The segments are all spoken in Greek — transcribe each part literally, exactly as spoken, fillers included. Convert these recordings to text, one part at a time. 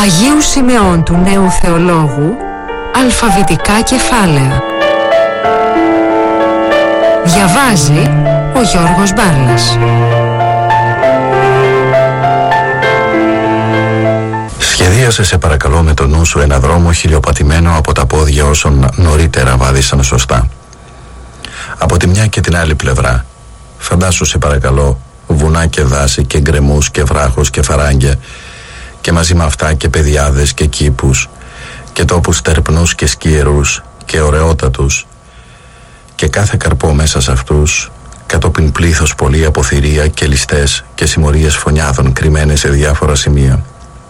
Αγίου Σημεών του Νέου Θεολόγου, αλφαβητικά κεφάλαια. Διαβάζει ο Γιώργος Μπάρλας. Σχεδίασε σε παρακαλώ με το νου σου ένα δρόμο χιλιοπατημένο από τα πόδια όσων νωρίτερα βάδισαν σωστά. Από τη μια και την άλλη πλευρά, φαντάσου σε παρακαλώ βουνά και δάση και γκρεμούς και βράχους και φαράγγια, και μαζί με αυτά και πεδιάδες και κήπους και τόπους τερπνούς και σκιερούς και ωραιότατους, και κάθε καρπό μέσα σε αυτούς, κατόπιν πλήθος πολλή από θηρία και ληστές και συμμορίες φωνιάδων κρυμμένες σε διάφορα σημεία.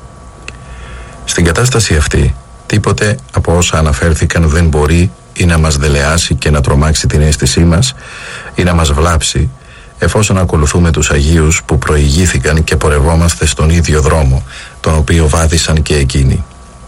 Στην κατάσταση αυτή, τίποτε από όσα αναφέρθηκαν δεν μπορεί ή να μας δελεάσει και να τρομάξει την αίσθησή μας ή να μας βλάψει, εφόσον ακολουθούμε τους Αγίους που προηγήθηκαν και πορευόμαστε στον ίδιο δρόμο, τον οποίο βάδισαν και εκείνοι.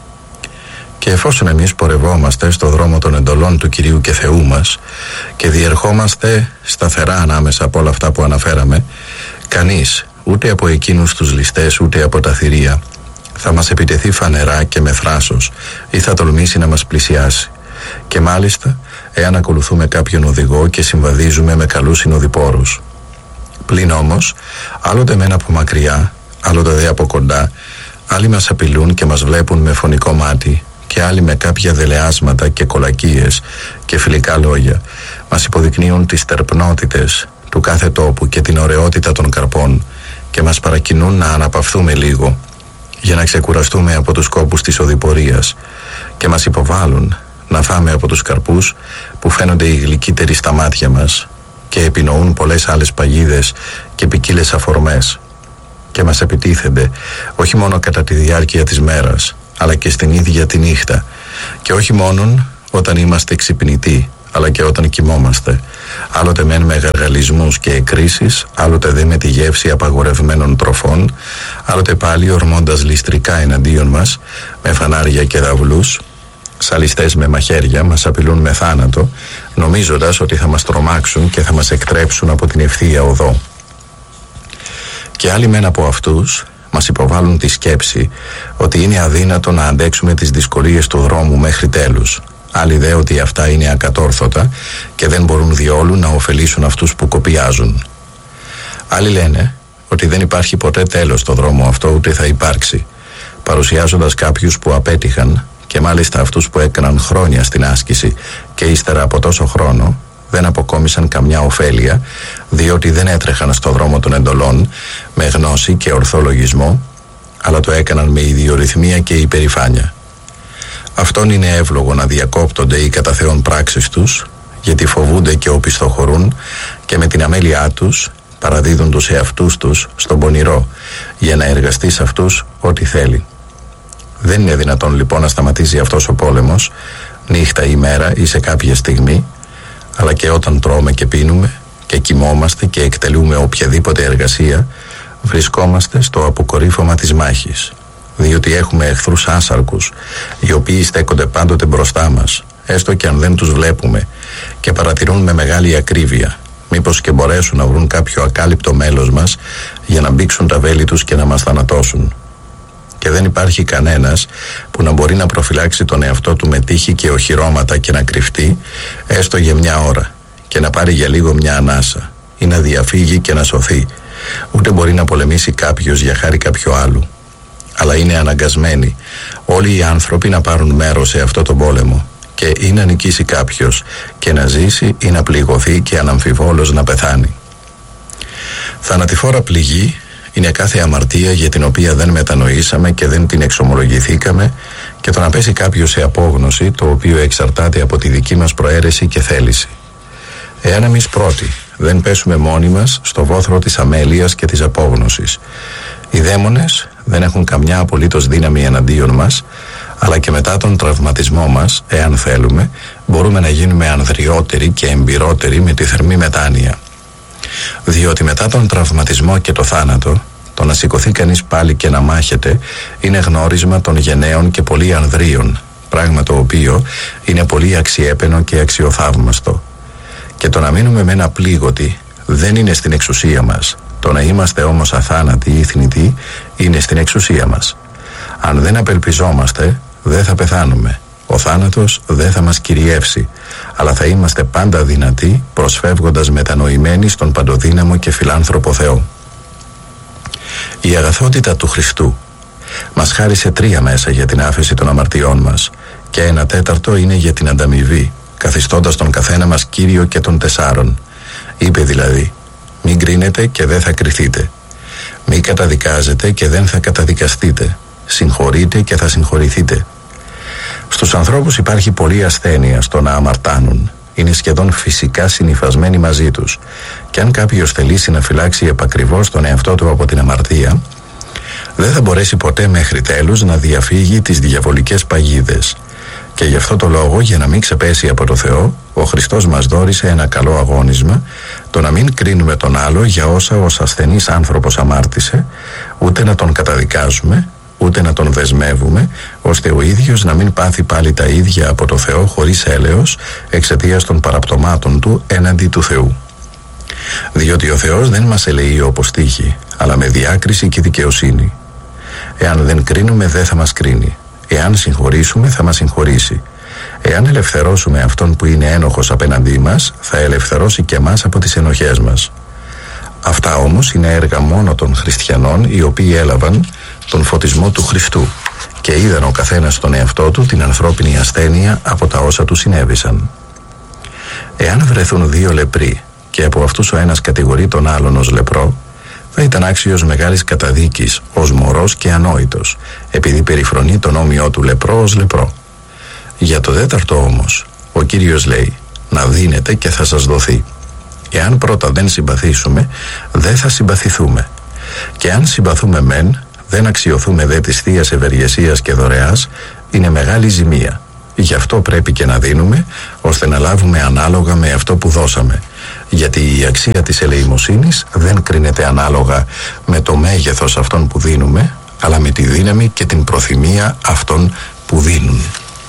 Και εφόσον εμείς πορευόμαστε στο δρόμο των εντολών του Κυρίου και Θεού μας και διερχόμαστε σταθερά ανάμεσα από όλα αυτά που αναφέραμε, κανείς, ούτε από εκείνους τους ληστές ούτε από τα θηρία, θα μας επιτεθεί φανερά και με θράσος ή θα τολμήσει να μας πλησιάσει. Και μάλιστα, εάν ακολουθούμε κάποιον οδηγό και συμβαδίζουμε με καλούς συνοδοιπόρους. Πλην όμως, άλλοτε μεν από μακριά, άλλοτε δε από κοντά, άλλοι μας απειλούν και μας βλέπουν με φωνικό μάτι, και άλλοι με κάποια δελεάσματα και κολακίες και φιλικά λόγια μας υποδεικνύουν τις τερπνότητες του κάθε τόπου και την ωραιότητα των καρπών και μας παρακινούν να αναπαυθούμε λίγο για να ξεκουραστούμε από τους κόπους της οδηπορίας, και μας υποβάλλουν να φάμε από τους καρπούς που φαίνονται οι γλυκύτεροι στα μάτια μας και επινοούν πολλές άλλες παγίδες και ποικίλες αφορμές, και μας επιτίθενται όχι μόνο κατά τη διάρκεια της μέρας αλλά και στην ίδια τη νύχτα, και όχι μόνον όταν είμαστε ξυπνητοί αλλά και όταν κοιμόμαστε, άλλοτε μεν με γαργαλισμούς και εκκρίσεις, άλλοτε δε με τη γεύση απαγορευμένων τροφών, άλλοτε πάλι ορμώντας ληστρικά εναντίον μας με φανάρια και δαυλούς. Σαλιστές με μαχαίρια μας απειλούν με θάνατο, νομίζοντας ότι θα μας τρομάξουν και θα μας εκτρέψουν από την ευθεία οδό. Και άλλοι μεν από αυτούς μας υποβάλλουν τη σκέψη ότι είναι αδύνατο να αντέξουμε τις δυσκολίες του δρόμου μέχρι τέλους. Άλλοι δε ότι αυτά είναι ακατόρθωτα και δεν μπορούν διόλου να ωφελήσουν αυτούς που κοπιάζουν. Άλλοι λένε ότι δεν υπάρχει ποτέ τέλος στο δρόμο αυτό, ούτε θα υπάρξει, παρουσιάζοντας κάποιους που απέτυχαν, και μάλιστα αυτούς που έκαναν χρόνια στην άσκηση και ύστερα από τόσο χρόνο δεν αποκόμισαν καμιά ωφέλεια, διότι δεν έτρεχαν στο δρόμο των εντολών με γνώση και ορθό λογισμό, αλλά το έκαναν με ιδιορυθμία και υπερηφάνεια. Αυτόν είναι εύλογο να διακόπτονται οι κατά Θεόν πράξεις τους, γιατί φοβούνται και οπισθοχωρούν και με την αμέλειά τους παραδίδουν τους εαυτούς τους στον πονηρό για να εργαστεί σε αυτούς ό,τι θέλει. Δεν είναι δυνατόν λοιπόν να σταματήσει αυτός ο πόλεμος νύχτα ή μέρα ή σε κάποια στιγμή, αλλά και όταν τρώμε και πίνουμε και κοιμόμαστε και εκτελούμε οποιαδήποτε εργασία, βρισκόμαστε στο αποκορύφωμα της μάχης, διότι έχουμε εχθρούς άσαρκους, οι οποίοι στέκονται πάντοτε μπροστά μας, έστω και αν δεν τους βλέπουμε, και παρατηρούν με μεγάλη ακρίβεια, μήπως και μπορέσουν να βρουν κάποιο ακάλυπτο μέλος μας για να μπήξουν τα βέλη τους και να μας θανατώσουν. Και δεν υπάρχει κανένας που να μπορεί να προφυλάξει τον εαυτό του με τύχη και οχυρώματα και να κρυφτεί έστω για μια ώρα και να πάρει για λίγο μια ανάσα ή να διαφύγει και να σωθεί. Ούτε μπορεί να πολεμήσει κάποιος για χάρη κάποιου άλλου, αλλά είναι αναγκασμένοι όλοι οι άνθρωποι να πάρουν μέρος σε αυτό τον πόλεμο, και ή να νικήσει κάποιος και να ζήσει ή να πληγωθεί και αναμφιβόλως να πεθάνει. Θανατηφόρα πληγή είναι κάθε αμαρτία για την οποία δεν μετανοήσαμε και δεν την εξομολογηθήκαμε, και το να πέσει κάποιος σε απόγνωση, το οποίο εξαρτάται από τη δική μας προαίρεση και θέληση. Εάν εμείς πρώτοι δεν πέσουμε μόνοι μας στο βόθρο της αμέλειας και της απόγνωσης, οι δαίμονες δεν έχουν καμιά απολύτως δύναμη εναντίον μας, αλλά και μετά τον τραυματισμό μας, εάν θέλουμε, μπορούμε να γίνουμε ανδριότεροι και εμπειρότεροι με τη θερμή μετάνοια. Διότι μετά τον τραυματισμό και το θάνατο, το να σηκωθεί κανείς πάλι και να μάχεται είναι γνώρισμα των γενναίων και πολύ ανδρίων, πράγμα το οποίο είναι πολύ αξιέπαινο και αξιοθαύμαστο. Και το να μείνουμε με ένα πλήγωτη δεν είναι στην εξουσία μας. Το να είμαστε όμως αθάνατοι ή θνητοί είναι στην εξουσία μας. Αν δεν απελπιζόμαστε, δεν θα πεθάνουμε. Ο θάνατος δεν θα μας κυριεύσει, αλλά θα είμαστε πάντα δυνατοί, προσφεύγοντας μετανοημένοι στον παντοδύναμο και φιλάνθρωπο Θεό. Η αγαθότητα του Χριστού μας χάρισε τρία μέσα για την άφεση των αμαρτιών μας και ένα τέταρτο είναι για την ανταμοιβή, καθιστώντας τον καθένα μας κύριο και των τεσσάρων. Είπε δηλαδή: μην κρίνετε και δεν θα κριθείτε. Μην καταδικάζετε και δεν θα καταδικαστείτε. Συγχωρείτε και θα συγχωρηθείτε. Στους ανθρώπους υπάρχει πολλή ασθένεια στο να αμαρτάνουν. Είναι σχεδόν φυσικά συνυφασμένοι μαζί τους. Και αν κάποιος θελήσει να φυλάξει επακριβώς τον εαυτό του από την αμαρτία, δεν θα μπορέσει ποτέ μέχρι τέλους να διαφύγει τις διαβολικές παγίδες. Και γι' αυτό το λόγο, για να μην ξεπέσει από το Θεό, ο Χριστός μας δώρισε ένα καλό αγώνισμα, το να μην κρίνουμε τον άλλο για όσα ως ασθενής άνθρωπος αμάρτησε, ούτε να τον καταδικάζουμε, ούτε να τον δεσμεύουμε, ώστε ο ίδιος να μην πάθει πάλι τα ίδια από το Θεό χωρίς έλεος, εξαιτίας των παραπτωμάτων του έναντι του Θεού. Διότι ο Θεός δεν μας ελεεί όπως τύχει, αλλά με διάκριση και δικαιοσύνη. Εάν δεν κρίνουμε, δεν θα μας κρίνει. Εάν συγχωρήσουμε, θα μας συγχωρήσει. Εάν ελευθερώσουμε αυτόν που είναι ένοχος απέναντί μας, θα ελευθερώσει και εμάς από τις ενοχές μας. Αυτά όμως είναι έργα μόνο των χριστιανών, οι οποίοι έλαβαν τον φωτισμό του Χριστού και είδαν ο καθένας στον εαυτό του την ανθρώπινη ασθένεια από τα όσα του συνέβησαν. Εάν βρεθούν δύο λεπροί και από αυτούς ο ένας κατηγορεί τον άλλον ως λεπρό, θα ήταν άξιος μεγάλης καταδίκης, ως μωρός και ανόητος, επειδή περιφρονεί τον όμοιό του λεπρό ως λεπρό. Για το τέταρτο όμως, ο Κύριος λέει: να δίνετε και θα σας δοθεί. Εάν πρώτα δεν συμπαθήσουμε, δεν θα συμπαθηθούμε. Και αν συμπαθούμε μεν, δεν αξιωθούμε δε της θείας ευεργεσίας και δωρεάς, είναι μεγάλη ζημία. Γι' αυτό πρέπει και να δίνουμε, ώστε να λάβουμε ανάλογα με αυτό που δώσαμε. Γιατί η αξία της ελεημοσύνης δεν κρίνεται ανάλογα με το μέγεθος αυτών που δίνουμε, αλλά με τη δύναμη και την προθυμία αυτών που δίνουν.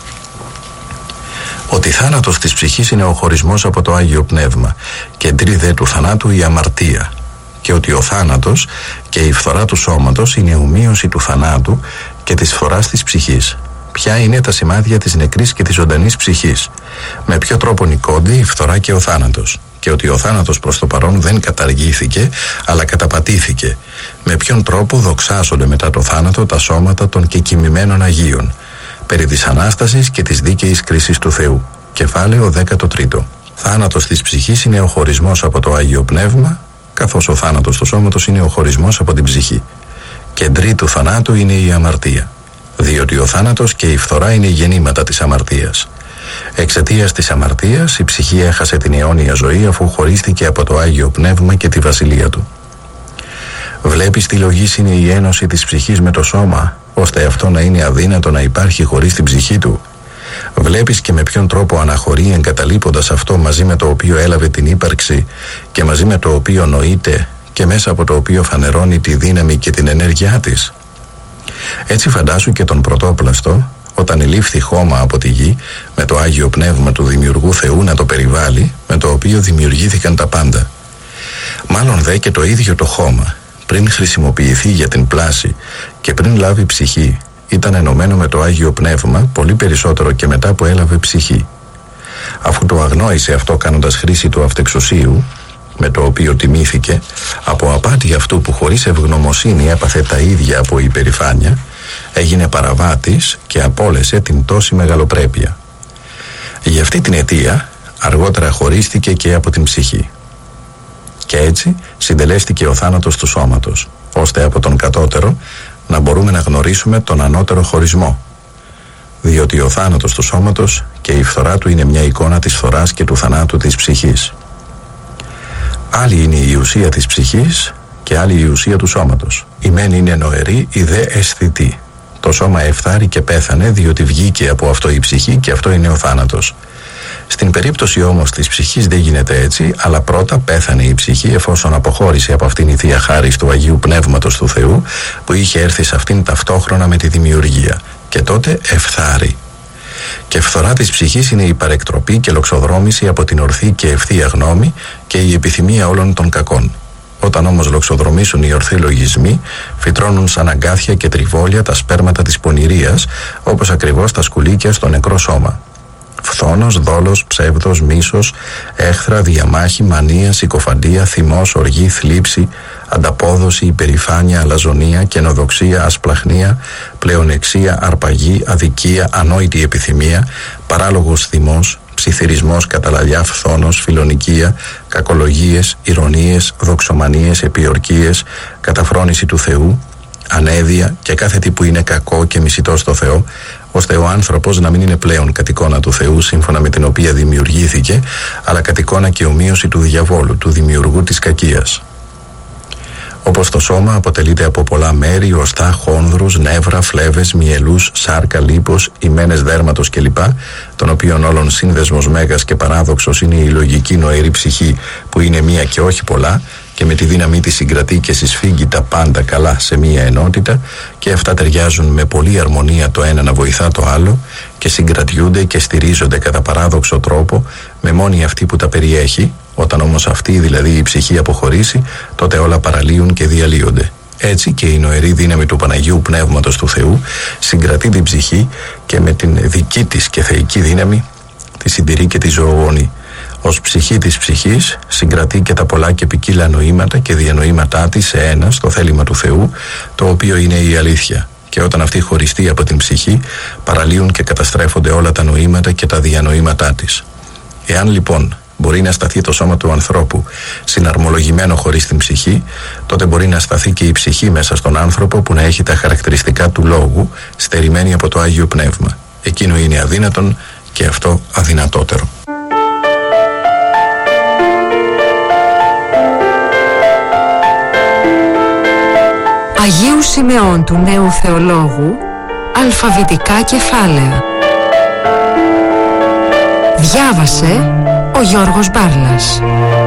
Ότι θάνατος της ψυχής είναι ο χωρισμός από το Άγιο Πνεύμα και τρίδε του θανάτου η αμαρτία, και ότι ο θάνατος και η φθορά του σώματος είναι ομοίωση του θανάτου και της φθοράς της ψυχής. Ποια είναι τα σημάδια της νεκρής και της ζωντανής ψυχής? Με ποιο τρόπο νικώνται η φθορά και ο θάνατος? Και ότι ο θάνατος προς το παρόν δεν καταργήθηκε, αλλά καταπατήθηκε. Με ποιον τρόπο δοξάσονται μετά το θάνατο τα σώματα των κεκοιμημένων Αγίων? Περί της Ανάστασης και της δίκαιης κρίσης του Θεού. Κεφάλαιο δέκατο τρίτο. Θάνατος της ψυχής είναι ο χωρισμός από το Άγιο Πνεύμα, καθώς ο θάνατος του σώματος είναι ο χωρισμός από την ψυχή. Κεντρή του θανάτου είναι η αμαρτία, διότι ο θάνατος και η φθορά είναι γεννήματα της αμαρτίας. Εξαιτίας της αμαρτίας η ψυχή έχασε την αιώνια ζωή, αφού χωρίστηκε από το Άγιο Πνεύμα και τη βασιλεία του. Βλέπεις τι λογής είναι η ένωση της ψυχής με το σώμα, ώστε αυτό να είναι αδύνατο να υπάρχει χωρίς την ψυχή του? Βλέπεις και με ποιον τρόπο αναχωρεί, εγκαταλείποντας αυτό μαζί με το οποίο έλαβε την ύπαρξη και μαζί με το οποίο νοείται και μέσα από το οποίο φανερώνει τη δύναμη και την ενέργειά της. Έτσι φαντάσου και τον πρωτόπλαστο, όταν ελήφθη χώμα από τη γη, με το Άγιο Πνεύμα του Δημιουργού Θεού να το περιβάλλει, με το οποίο δημιουργήθηκαν τα πάντα. Μάλλον δε και το ίδιο το χώμα, πριν χρησιμοποιηθεί για την πλάση και πριν λάβει ψυχή, ήταν ενωμένο με το Άγιο Πνεύμα πολύ περισσότερο και μετά που έλαβε ψυχή. Αφού το αγνόησε αυτό κάνοντας χρήση του αυτεξουσίου, με το οποίο τιμήθηκε, από απάτη αυτού που χωρίς ευγνωμοσύνη έπαθε τα ίδια από υπερηφάνεια, έγινε παραβάτης και απόλεσε την τόση μεγαλοπρέπεια. Γι' αυτή την αιτία αργότερα χωρίστηκε και από την ψυχή. Και έτσι συντελέστηκε ο θάνατος του σώματος, ώστε από τον κατώτερο να μπορούμε να γνωρίσουμε τον ανώτερο χωρισμό. Διότι ο θάνατος του σώματος και η φθορά του είναι μια εικόνα της φθοράς και του θανάτου της ψυχής. Άλλη είναι η ουσία της ψυχής και άλλη η ουσία του σώματος. Η μεν είναι νοερή, η δε αισθητή. Το σώμα εφθάρει και πέθανε, διότι βγήκε από αυτό η ψυχή και αυτό είναι ο θάνατος. Στην περίπτωση όμως της ψυχής δεν γίνεται έτσι, αλλά πρώτα πέθανε η ψυχή, εφόσον αποχώρησε από αυτήν η Θεία Χάρις του Αγίου Πνεύματος του Θεού, που είχε έρθει σε αυτήν ταυτόχρονα με τη δημιουργία, και τότε εφθάρει. Και φθορά της ψυχής είναι η παρεκτροπή και λοξοδρόμηση από την ορθή και ευθεία γνώμη και η επιθυμία όλων των κακών. Όταν όμως λοξοδρομήσουν οι ορθοί λογισμοί, φυτρώνουν σαν αγκάθια και τριβόλια τα σπέρματα της πονηρίας, όπως ακριβώς τα σκουλίκια στο νεκρό σώμα. Φθόνος, δόλος, ψεύδος, μίσος, έχθρα, διαμάχη, μανία, συκοφαντία, θυμός, οργή, θλίψη, ανταπόδοση, υπερηφάνεια, αλαζονία, καινοδοξία, ασπλαχνία, πλεονεξία, αρπαγή, αδικία, ανόητη επιθυμία, παράλογος θυμός, ψιθυρισμός, καταλαλιά, φθόνος, φιλονικία, κακολογίες, ηρωνίες, δοξομανίες, επιορκίες, καταφρόνηση του Θεού, ανέδεια και κάθε τι που είναι κακό και μισητό στο Θεό, ώστε ο άνθρωπος να μην είναι πλέον κατ' εικόνα του Θεού σύμφωνα με την οποία δημιουργήθηκε, αλλά κατ' εικόνα και ομοίωση του διαβόλου, του δημιουργού της κακίας. Όπως το σώμα αποτελείται από πολλά μέρη, οστά, χόνδρους, νεύρα, φλέβες, μυελούς, σάρκα, λίπος, ημένες δέρματος κλπ, των οποίων όλων σύνδεσμος μέγας και παράδοξος είναι η λογική νοερή ψυχή, που είναι μία και όχι πολλά, και με τη δύναμή της συγκρατεί και συσφίγγει τα πάντα καλά σε μία ενότητα, και αυτά ταιριάζουν με πολλή αρμονία το ένα να βοηθά το άλλο, και συγκρατιούνται και στηρίζονται κατά παράδοξο τρόπο με μόνη αυτή που τα περιέχει. Όταν όμως αυτή, δηλαδή η ψυχή, αποχωρήσει, τότε όλα παραλύουν και διαλύονται. Έτσι και η νοερή δύναμη του Παναγίου Πνεύματος του Θεού συγκρατεί την ψυχή και με την δική της και θεϊκή δύναμη τη συντηρεί και τη ζωογονεί. Ως ψυχή της ψυχής συγκρατεί και τα πολλά και ποικίλα νοήματα και διανοήματά της σε ένα, στο θέλημα του Θεού, το οποίο είναι η αλήθεια. Και όταν αυτή χωριστεί από την ψυχή, παραλύουν και καταστρέφονται όλα τα νοήματα και τα διανοήματά της. Εάν λοιπόν μπορεί να σταθεί το σώμα του ανθρώπου συναρμολογημένο χωρίς την ψυχή, τότε μπορεί να σταθεί και η ψυχή μέσα στον άνθρωπο που να έχει τα χαρακτηριστικά του λόγου, στερημένη από το Άγιο Πνεύμα. Εκείνο είναι αδύνατον και αυτό αδυνατότερο. Αγίου Σημεών του Νέου Θεολόγου, αλφαβητικά κεφάλαια. Διάβασε ο Γιώργος Μπάρλας.